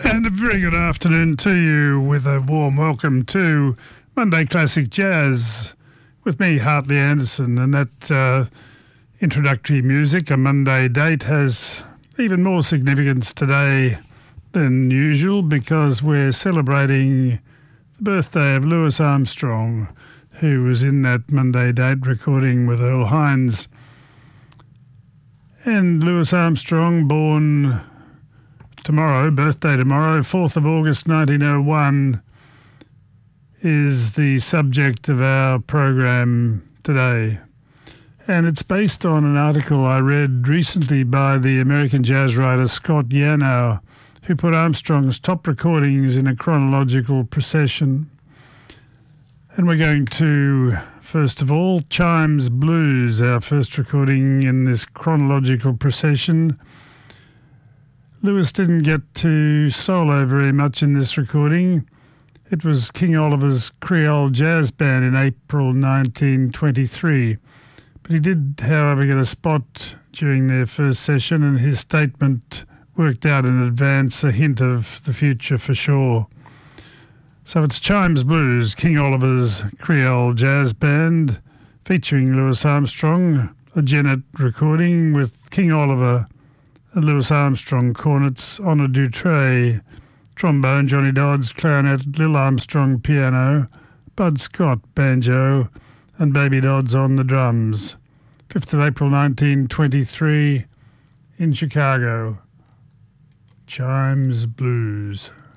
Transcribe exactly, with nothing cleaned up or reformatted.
And a very good afternoon to you with a warm welcome to Monday Classic Jazz with me, Hartley Anderson. And that uh, introductory music, A Monday Date, has even more significance today than usual because we're celebrating the birthday of Louis Armstrong, who was in that Monday Date recording with Earl Hines. And Louis Armstrong, born tomorrow, birthday tomorrow, fourth of August nineteen oh one, is the subject of our program today. And it's based on an article I read recently by the American jazz writer Scott Yanow, who put Armstrong's top recordings in a chronological procession. And we're going to, first of all, Chimes Blues, our first recording in this chronological procession. Louis didn't get to solo very much in this recording. It was King Oliver's Creole Jazz Band in April nineteen twenty-three. But he did, however, get a spot during their first session, and his statement worked out in advance a hint of the future for sure. So it's Chimes Blues, King Oliver's Creole Jazz Band, featuring Louis Armstrong, a Genet recording with King Oliver and Louis Armstrong cornets, Honor Dutray trombone, Johnny Dodds clarinet, Lil Armstrong piano, Bud Scott banjo, and Baby Dodds on the drums. fifth of April nineteen twenty-three in Chicago. Chimes Blues.